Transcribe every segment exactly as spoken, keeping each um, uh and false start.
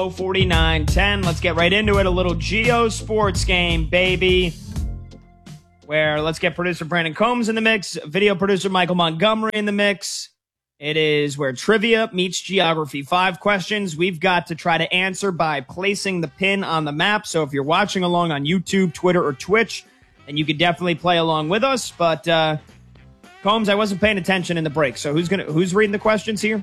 oh forty-nine ten. Let's get right into it. A little Geo Sports game, baby. Where let's get producer Brandon Combs in the mix, video producer Michael Montgomery in the mix. It is where trivia meets geography. Five questions we've got to try to answer by placing the pin on the map. So if you're watching along on YouTube, Twitter, or Twitch, then you could definitely play along with us. But uh, Combs, I wasn't paying attention in the break. So who's gonna who's reading the questions here?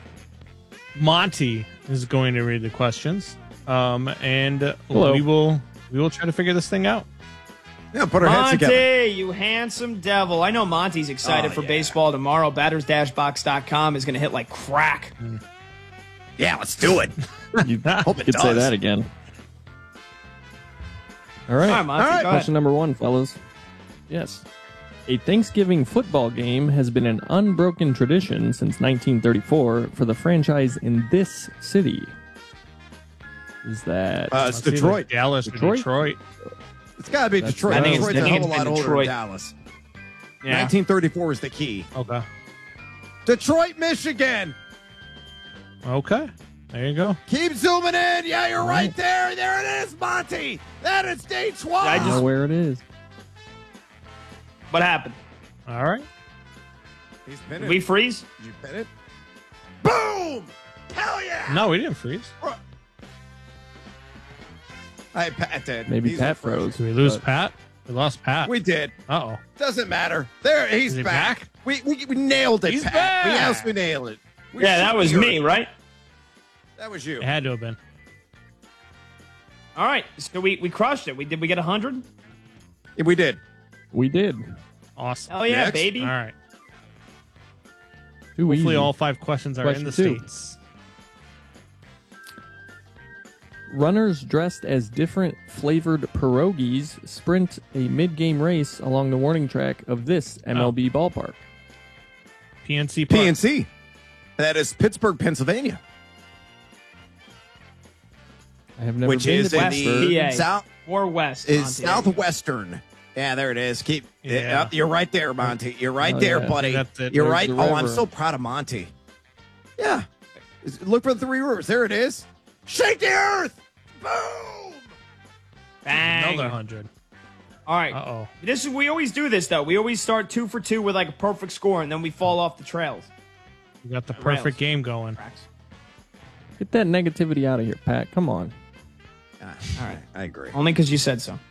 Monty is going to read the questions, um, and Hello. we will we will try to figure this thing out. Yeah, put our heads Monty, together. you handsome devil. I know Monty's excited Oh, for yeah. baseball tomorrow. batters dash box dot com is going to hit like crack. Yeah, let's do it. You Hope it could say does. that again. All right. All right, Monty, All right. go ahead. Question number one, fellas. Yes. A Thanksgiving football game has been an unbroken tradition since nineteen thirty-four for the franchise in this city. Is that... Uh, it's Let's see, Detroit. Dallas, Detroit? Detroit. It's got to be That's- Detroit. I think Detroit's it's- a I think hell of a it's lot been older Detroit. than Dallas. Yeah. nineteen thirty-four is the key. Okay. Detroit, Michigan. Okay. There you go. Keep zooming in. Yeah, you're right there. There it is, Monty. That is day twelve. I I just- know where it is. What happened? All right. He's pinned Did it. we freeze? Did you pin it? Boom! Hell yeah! No, we didn't freeze. I Pat did. Maybe He's Pat refreshed. froze. Did we lose but- Pat? We lost Pat. We did. Uh oh. Doesn't matter. There, he's Is he back. back? We, we we nailed it, He's Pat. back. We else we nailed it. We Yeah, that should was hear me, it. right? That was you. It had to have been. All right, so we, we crushed it. We did we get one hundred? Yeah, we did. We did. Awesome. Hell yeah, Next. baby. All right. Too Hopefully, easy. all five questions are in the Question two. states. Runners dressed as different flavored pierogies sprint a mid-game race along the warning track of this M L B ballpark. P N C Park. P N C. That is Pittsburgh, Pennsylvania, I have never which been is to in Pittsburgh. the P A. south Or west. is Monty. southwestern. Yeah, there it is. Keep. Yeah. Yeah. You're right there, Monty. You're right Oh, there, yeah. buddy. That's it. You're There's right. the Oh, I'm river. so proud of Monty. Yeah. Is- Look for the three rivers. There it is. Shake the earth. Boom. Bang. Another hundred. All right. Uh oh. This is we always do this though. We always start two for two with like a perfect score, and then we fall off the trails. We got the The perfect rails. game going. Get that negativity out of here, Pat. Come on. All right. I agree. Only because you said so.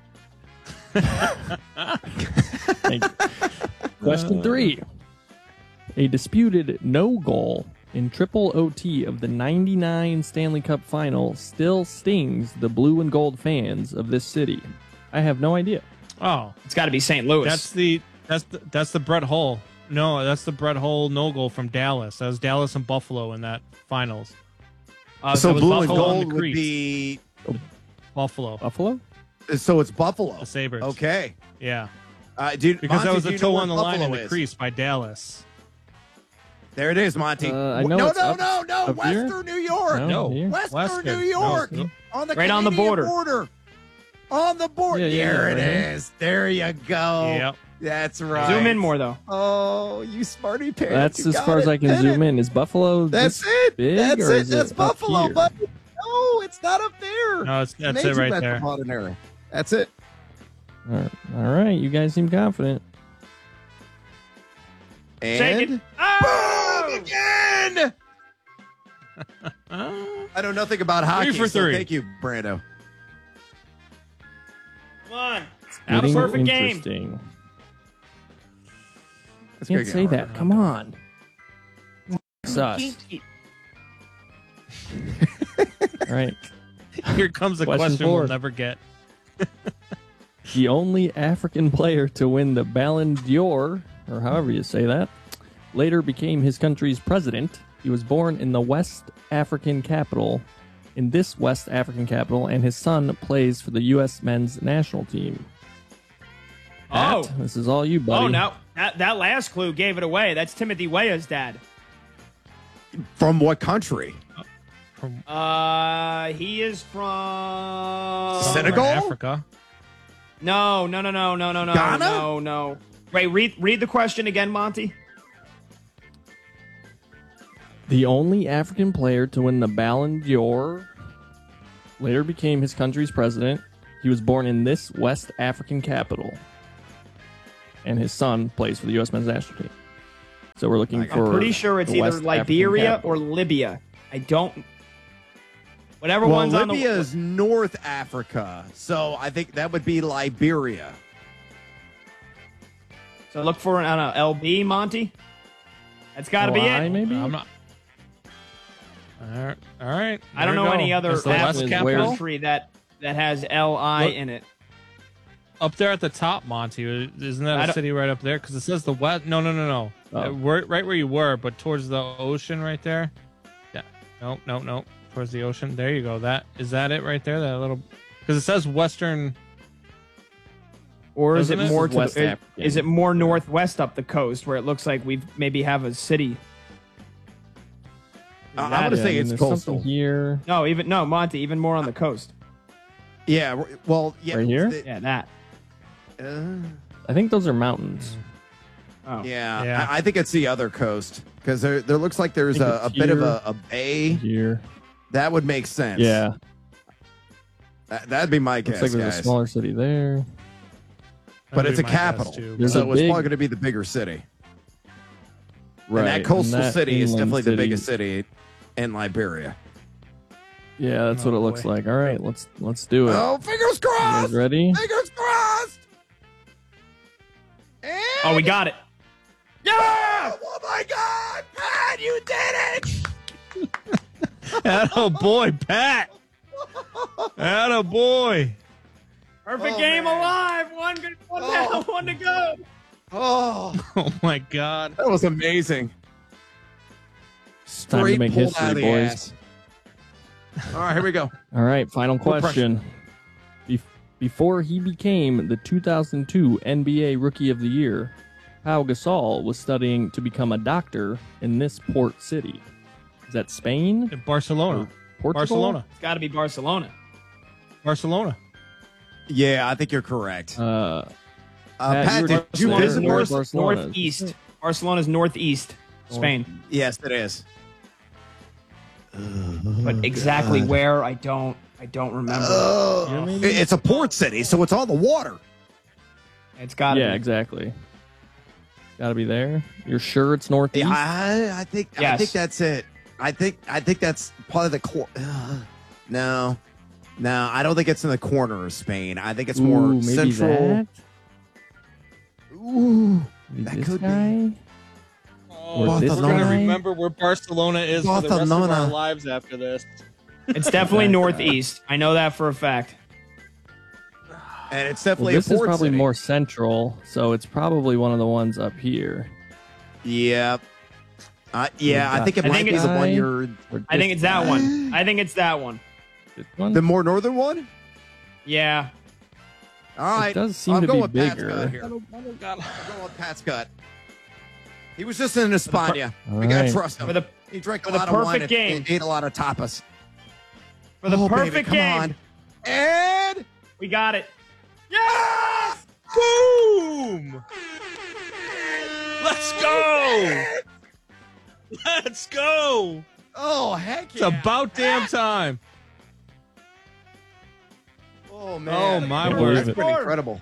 Thank you. Question three. A disputed no goal in triple O T of the ninety-nine Stanley Cup final still stings the blue and gold fans of this city. I have no idea. Oh, It's got to be Saint Louis. that's the that's the that's the Brett Hull. No, that's the Brett Hull no goal from Dallas. That was Dallas and Buffalo in that finals. uh, So it was blue and Buffalo. on the gold would crease. be. Buffalo, Buffalo? So it's Buffalo. the Sabres. Okay. Yeah, Uh, dude, because Monty, that was do a you know toe where on the line in Buffalo the is? crease by Dallas. There it is, Monty. Uh, I know no, it's no, up- no, no. up here? Western New York. No. here? Western Western. New York. No. On the Right on the Canadian border. On the border. Yeah, yeah, there yeah, it right is. There you go. Yep. That's right. Zoom in more though. Oh, you smarty pants. That's You as got far as it. I can Hit zoom it. in. Is Buffalo That's this it. big, That's or it. is That's it up Buffalo, here? buddy. No, it's not up there. No, it's that's Major it right there. metropolitan area. That's it. All right. All right, you guys seem confident. And Shake it. Oh! boom again. I know nothing about hockey. for so three. thank you, Brando. Come on. Getting Have a perfect game. interesting. That's Can't gonna get say harder. that. Come on. Sus. All right. Here comes a Question question, four. we'll never get. The only African player to win the Ballon d'Or, or however you say that, later became his country's president. He was born in the West African capital, in this West African capital, and his son plays for the U S men's national team. Oh. Pat, this is all you, buddy. Oh, no. That, that last clue gave it away. That's Timothy Weah's dad. From what country? From Uh, he is from Sen- Senegal? Africa. No, no, no, no, no, no, no, Ghana? no, no. Wait, read read the question again, Monty. The only African player to win the Ballon d'Or Later became his country's president. He was born in this West African capital. And his son plays for the U S men's national team. So we're looking I'm for. I'm pretty sure it's the either West Liberia African or Libya. I don't. Whatever Well, one's on the. Libya is North Africa, so I think that would be Liberia. So look for an on a L B, Monty. That's got to be L I, it. maybe? I'm not. All right. All right. I don't There know you go. any other It's the West African capital. country that that has L I Look. in it. Up there at the top, Monty. Isn't that I a don't- city right up there? Because it says the west. No, no, no, no. Oh. Uh, we're, right where you were, but towards the ocean right there. Yeah. Nope, nope, nope. Towards the ocean. There you go. That is that it right there? That little. Because it says Western. Or is it Doesn't it? more This is to West the, African. is it more northwest up the coast where it looks like we maybe have a city? Uh, I'm That gonna is- say Yeah, it's and there's coastal. something here. No, even no, Monty, even more on the coast. Yeah, r- well, yeah, Right here? the- Yeah, that. uh, I think those are mountains. Oh. yeah, Yeah. I, I think it's the other coast because there there looks like there's think a, a it's bit of here. a, a bay. Here. That would make sense. Yeah. That, that'd be my guess, Looks like there's guys. a smaller city there. but That'd it's be a my guess, capital, too. There's so a it's big- probably going to be the bigger city. Right. And that coastal that city is inland definitely the city- biggest city in Liberia. Yeah, that's Oh, what it looks boy. like. All right, let's let's do it. Oh, fingers You crossed! guys ready? Fingers crossed! And Oh, we got it. yeah! Oh my God, Pat, you did it! Atta boy, Pat. Atta boy. Perfect Oh, game man. alive. One good one Oh. down, one to go. Oh, Oh my God. that was amazing. Time to Straight make pulled out of history, the boys. ass. All right, here we go. All right, final pressure. question. Bef- Before he became the two thousand two N B A Rookie of the Year, Pau Gasol was studying to become a doctor in this port city. Is that Spain? In Barcelona. Portugal? Barcelona. It's got to be Barcelona. Barcelona. Yeah, I think you're correct. Uh, Uh, Pat, Pat, you did were you Barcelona. visit North- Barcelona? Barcelona. Northeast. Barcelona's northeast, Spain. Yes, it is. But exactly where, I don't I don't remember. Oh, Yeah, maybe? it's a port city, so it's on the water. It's got to yeah, be. exactly. Got to be there. You're sure it's northeast? Yeah, I, I think I Yes. think that's it. I think I think that's probably the cor- uh, no, no. I don't think it's in the corner of Spain. I think it's more Ooh, maybe central. that? Ooh, Maybe That this could be. guy? Oh, Or this we're gonna guy? remember where Barcelona is for the rest of Barcelona. our lives after this. It's definitely That guy. northeast. I know that for a fact. and it's Well, definitely this a is port probably city. more central, so it's probably one of the ones up here. Yep. Uh, yeah, I think it I might think be it's- the one you're Or I think this it's that guy? one. I think it's that one. This one? the more northern one. Yeah. All right, It does seem I'm to going be with Pat's bigger. gut here. I'm going with Pat's gut. He was just in España. All We gotta right. trust him. For the He drank a for the lot of wine perfect and, game. and ate a lot of tapas. for the Oh, baby, perfect come game. on. And We got it. Yes! Boom! Let's go! Let's go! oh heck It's yeah! about damn time. Oh man! Oh, my word. That's pretty incredible.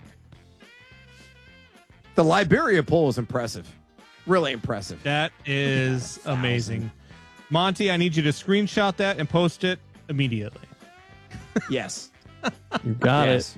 The Liberia poll is impressive. Really impressive. That is amazing. Monty, I need you to screenshot that and post it immediately. Yes. You got Yes. it.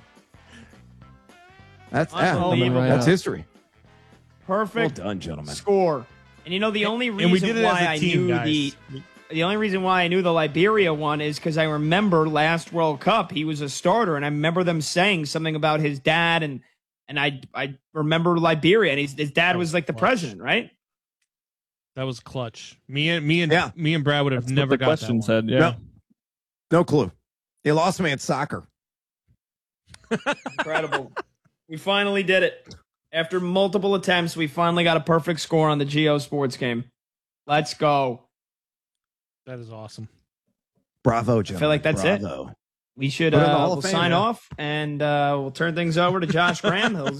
That's yeah, Unbelievable. That's history. Well Perfect done, gentlemen. score. And you know the only reason And we did it why as a I team, knew guys. the the only reason why I knew the Liberia one is because I remember last World Cup he was a starter, and I remember them saying something about his dad, and and I I remember Liberia, and his, his dad was like the Clutch. president, right? That was clutch. Me and me and Yeah. me and Brad would have That's never what the got question that one. said. Yeah. No. No clue. He lost me at soccer. Incredible. We finally did it. After multiple attempts, we finally got a perfect score on the Geo Sports game. Let's go. That is awesome. Bravo, gentlemen. feel like that's it. Bravo. We should Put in the uh, Hall we'll of Fame, sign yeah. off, and uh, we'll turn things over to Josh Graham. He'll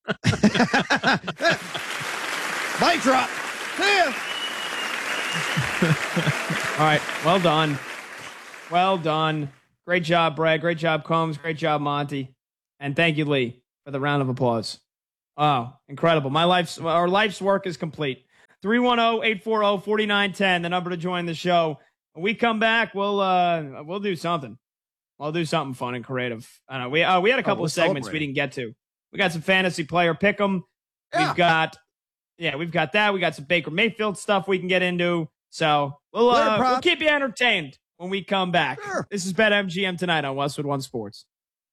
Mic drop. See ya. All right. Well done. Well done. Great job, Brad. Great job, Combs. Great job, Monty. And thank you, Lee, for the round of applause. Oh, incredible. My life's, our life's work is complete. three one zero, eight four zero, four nine one zero, the number to join the show. When we come back, we'll uh, we'll do something. We'll do something fun and creative. I don't know. We, uh, we had a couple oh, of segments we didn't get to. We got some fantasy player pick 'em. Yeah. We've got, yeah, we've got that. We got some Baker Mayfield stuff we can get into. So we'll, uh, we'll keep you entertained when we come back. Sure. This is BetMGM tonight on Westwood One Sports.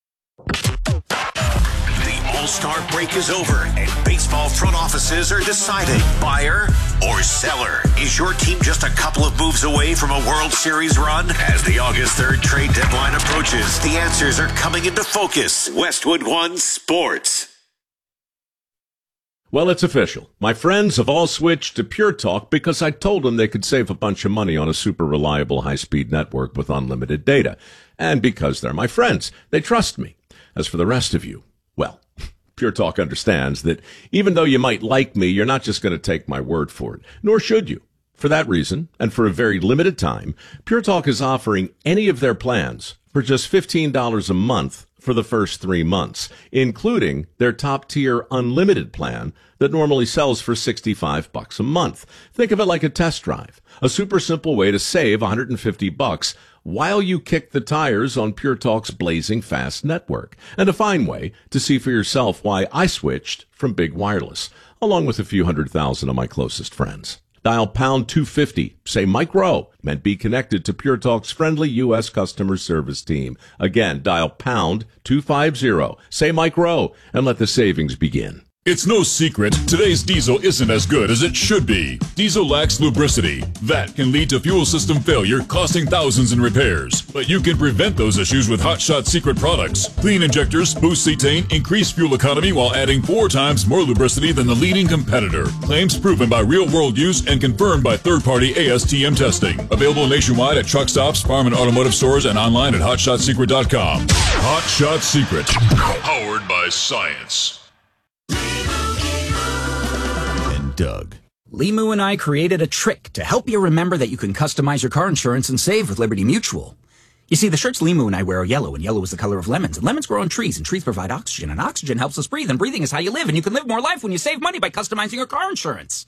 The All-Star break is over, and baseball front offices are deciding buyer or seller. Is your team just a couple of moves away from a World Series run? As the August third trade deadline approaches, the answers are coming into focus. Westwood One Sports. Well, it's official. My friends have all switched to Pure Talk because I told them they could save a bunch of money on a super reliable high-speed network with unlimited data. And because they're my friends, they trust me. As for the rest of you, well, Pure Talk understands that even though you might like me, you're not just going to take my word for it, nor should you. For that reason, and for a very limited time, Pure Talk is offering any of their plans for just fifteen dollars a month for the first three months, including their top-tier unlimited plan that normally sells for sixty-five bucks a month. Think of it like a test drive, a super simple way to save one hundred fifty bucks while you kick the tires on Pure Talk's blazing fast network, and a fine way to see for yourself why I switched from Big Wireless, along with a few hundred thousand of my closest friends. Dial pound two fifty, say Mike Rowe, and be connected to Pure Talk's friendly U S customer service team. Again, dial pound two fifty, say Mike Rowe, and let the savings begin. It's no secret, today's diesel isn't as good as it should be. Diesel lacks lubricity. That can lead to fuel system failure, costing thousands in repairs. But you can prevent those issues with Hot Shot Secret products. Clean injectors, boost cetane, increase fuel economy while adding four times more lubricity than the leading competitor. Claims proven by real-world use and confirmed by third-party A S T M testing. Available nationwide at truck stops, farm and automotive stores, and online at hot shot secret dot com. Hot Shot Secret. Powered by science. Doug. Limu and I created a trick to help you remember that you can customize your car insurance and save with Liberty Mutual. You see, the shirts Limu and I wear are yellow, and yellow is the color of lemons. And lemons grow on trees, and trees provide oxygen, and oxygen helps us breathe, and breathing is how you live, and you can live more life when you save money by customizing your car insurance.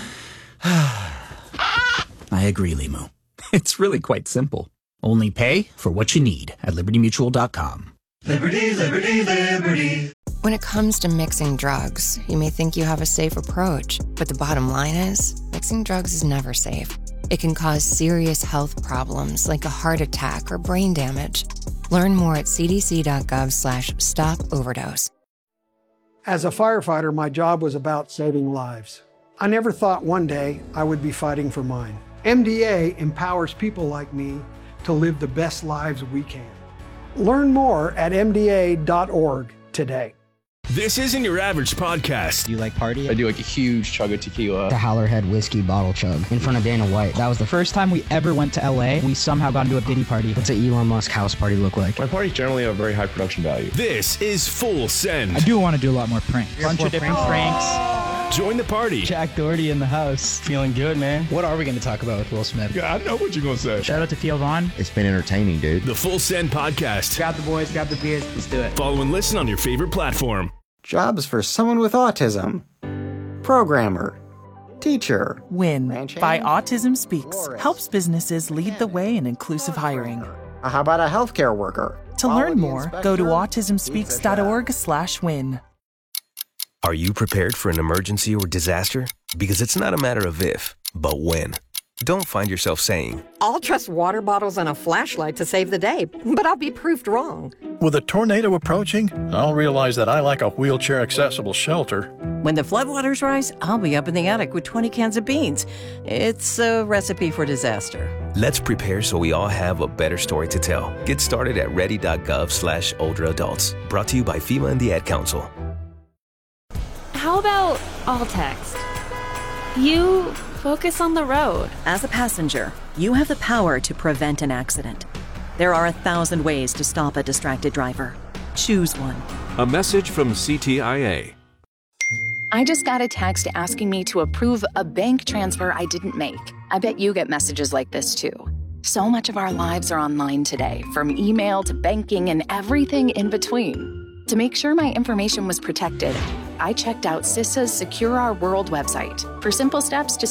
I agree, Limu. It's really quite simple. Only pay for what you need at liberty mutual dot com. Liberty, liberty, liberty. When it comes to mixing drugs, you may think you have a safe approach, but the bottom line is, mixing drugs is never safe. It can cause serious health problems like a heart attack or brain damage. Learn more at c d c dot gov slash stop overdose. As a firefighter, my job was about saving lives. I never thought one day I would be fighting for mine. M D A empowers people like me to live the best lives we can. Learn more at m d a dot org today. This isn't your average podcast. Do you like party? I do like a huge chug of tequila. The Howlerhead whiskey bottle chug in front of Dana White. That was the first time we ever went to L A. We somehow got into a Diddy party. What's an Elon Musk house party look like? My parties generally have very high production value. This is Full Send. I do want to do a lot more pranks. A bunch of different pranks. Join the party. Jack Doherty in the house. Feeling good, man. What are we going to talk about with Will Smith? Yeah, I know what you're going to say. Shout out to Theo Vaughn. It's been entertaining, dude. The Full Send podcast. Grab the boys, grab the beers, let's do it. Follow and listen on your favorite platform. Jobs for someone with autism. Programmer. Teacher. WIN by Autism Speaks helps businesses lead the way in inclusive hiring. How about a healthcare worker? To learn more, go to autism speaks dot org slash win. Are you prepared for an emergency or disaster? Because it's not a matter of if, but when. Don't find yourself saying, I'll trust water bottles and a flashlight to save the day, but I'll be proved wrong. With a tornado approaching, I'll realize that I like a wheelchair-accessible shelter. When the floodwaters rise, I'll be up in the attic with twenty cans of beans. It's a recipe for disaster. Let's prepare so we all have a better story to tell. Get started at ready dot gov slash older adults. Brought to you by FEMA and the Ad Council. How about all text? You focus on the road. As a passenger, you have the power to prevent an accident. There are a thousand ways to stop a distracted driver. Choose one. A message from C T I A. I just got a text asking me to approve a bank transfer I didn't make. I bet you get messages like this too. So much of our lives are online today, from email to banking and everything in between. To make sure my information was protected, I checked out CISA's Secure Our World website for simple steps to